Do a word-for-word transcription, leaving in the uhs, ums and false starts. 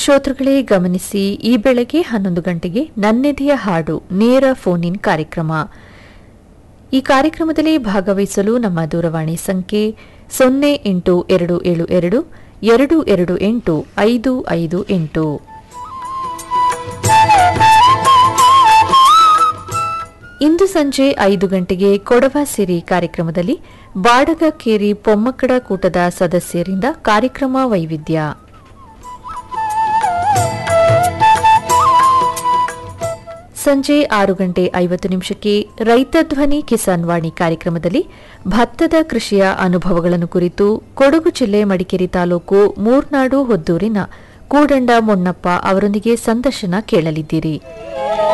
ಶ್ರೋತೃಗಳೇ ಗಮನಿಸಿ, ಈ ಬೆಳಗ್ಗೆ ಹನ್ನೊಂದು ಗಂಟೆಗೆ ನನ್ನೆದೆಯ ಹಾಡು ನೇರ ಫೋನ್ ಇನ್ ಕಾರ್ಯಕ್ರಮ. ಈ ಕಾರ್ಯಕ್ರಮದಲ್ಲಿ ಭಾಗವಹಿಸಲು ನಮ್ಮ ದೂರವಾಣಿ ಸಂಖ್ಯೆ ಸೊನ್ನೆ ಎಂಟು ಎರಡು ಏಳು ಎರಡು ಎರಡು ಎರಡು ಎಂಟು ಐದು ಐದು ಎಂಟು. ಇಂದು ಸಂಜೆ ಐದು ಗಂಟೆಗೆ ಕೊಡವ ಸಿರಿ ಕಾರ್ಯಕ್ರಮದಲ್ಲಿ ಬಾಡಗಕೇರಿ ಪೊಮ್ಮಕ್ಕಡ ಕೂಟದ ಸದಸ್ಯರಿಂದ ಕಾರ್ಯಕ್ರಮ ವೈವಿಧ್ಯ. ಸಂಜೆ ಆರು ಗಂಟೆ ಐವತ್ತು ನಿಮಿಷಕ್ಕೆ ರೈತ ಧ್ವನಿ ಕಿಸಾನ್ ವಾಣಿ ಕಾರ್ಯಕ್ರಮದಲ್ಲಿ ಭತ್ತದ ಕೃಷಿಯ ಅನುಭವಗಳನ್ನು ಕುರಿತು ಕೊಡಗು ಜಿಲ್ಲೆ ಮಡಿಕೇರಿ ತಾಲೂಕು ಮೂರ್ನಾಡು ಹೊದ್ದೂರಿನ ಕೂಡಂಡ ಮೊನ್ನಪ್ಪ ಅವರೊಂದಿಗೆ ಸಂದರ್ಶನ ಕೇಳಲಿದ್ದೀರಿ.